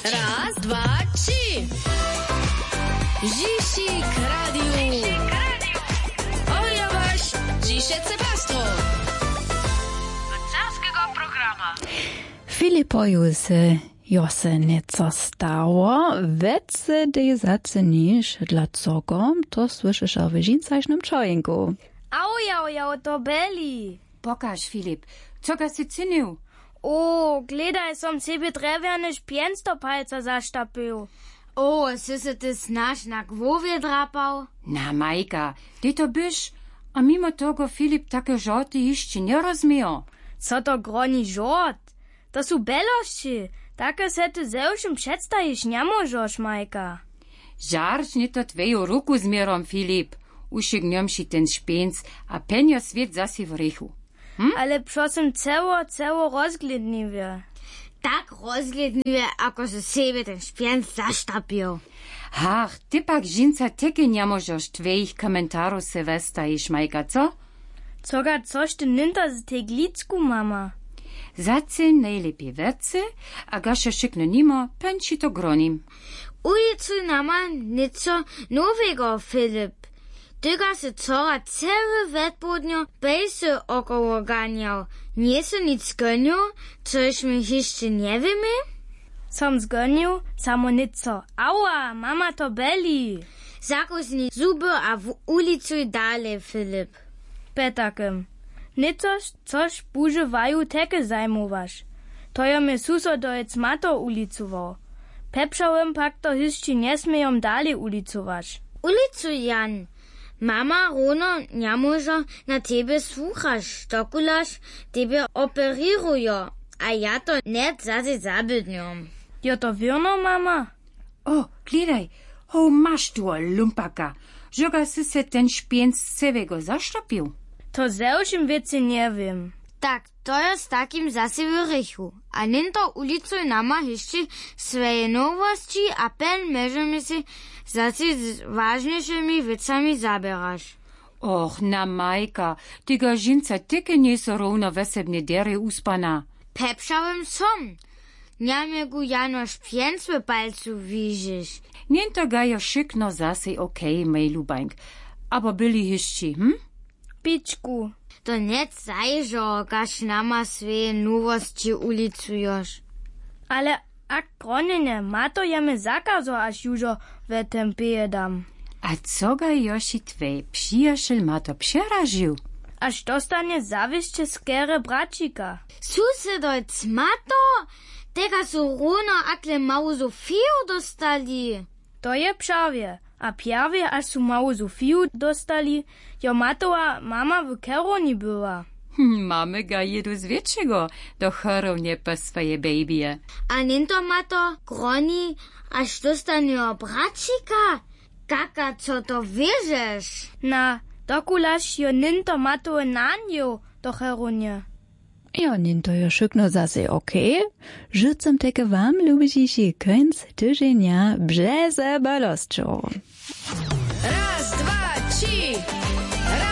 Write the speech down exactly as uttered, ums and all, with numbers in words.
Raz, dwa, trzy. Zisik Radio. Oja wasz, dzisie Sebastro. Carskiego programa. Filipoju se jose nieco stało, wece dejacy niż dla cogo, to słyszysz o wyżincaśnym czojinku. Auja, auja, to beli. Pokaż, Filip, co ga si cynił? O, gledaj som sebe drewiany szpienc do palca zasztapil. O, si se ty snaž na głowie drapał? Na Majka, ty to byś, a mimo tego Filip takie żarty jeszcze nie rozumie. Co to groni żart? To są belości. Takie se ty zewszym przedstawisz nie możesz, Majka. Żarć nie to twoją ruku zmierom, Filip. Usigniem si ten szpienc, a penio świat zasi w rychu. Hm? Ale prosim ceło, ceło rozglidniwie. Tak rozglidniwie, ako se sebe ten špienc zaštapil. Ach, ty pak žinca teke nie możesz twoich komentarów se westajisz, Majka, co? Coga coś ty ninta z tej glicku, mama. Zacy najlepiej wece, a gasze szykno nimo, pęci to gronim. Ulicuj nama nico nowego, Filip. Tyga se cora całe wetbudnio bejse około ganiał. Nie se nic gonił, coś my jeszcze nie wiemy? Som zgonił, samo nico. Ała, mama to beli. Zakuzni zuby, a w ulicuj dalej, Filip. Petakem. Nicoś coś bużywaju teke zajmowasz. To ja mnie suso dojec mato ulicował. Pepszałem pak to jeszcze nie smieją dalej ulicować. Ulicuj, Jan. Mama Rona nie może na tebe słuchać, dokulaż tebe operirują, a ja to nie zazy zabydniam. Jo to wierno, mama? O, gledaj, ho masz tu lumpaka, żoga si se ten szpienc z całego zaszczapił. To zewszym wiece nie wiem. Tak, to jest takim zase w rychu. A ninto ulicuj nama jeszcze swoje nowości, a pen możemy się zase z ważniejszymi wiecami zabierasz. Och, na Majka, tyga žinca teke nie so równo wesebnie dery uspana. Pepszałem som. Nie miegu jano szpienc w palcu widzisz. Niento ga jo szykno zase okej, okay, mej lubańk. Aber byli jeszcze, hm? Piczku. To nie zajżo, gaż nama swoje nowości ulicujesz. Ale ak gronjene, ma to jemy zakazo, aż jużo we tempie dam. A co ga josi twej przyjaciel ma to przeraził? Aż dostanie zawiście skere bracika. Susedojc ma to? Tega su runo akle mału Zofiu dostali. To je prawie. A pierwie, aż su mału Zofiu dostali, jo matowa mama w Keroni była. Hm, mamy ga jedu z wieczego do chorownie po swoje babie. A ninto ma to groni, aż dostanie bracika? Kaka, co to wierzysz? Na, dokulaż jo ninto matowe nanjo do Cheronie. Ja, ninto jo szykno zase okej. Życem teke wam lubicie końc tydzienia brzeze balostczą. Raz, dwa, trzy.